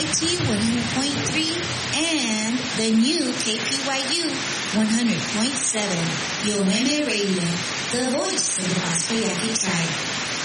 WYT 100.3 and the new KPYU 100.7. Yomeme Radio, the voice of the Gospel Yaqui tribe.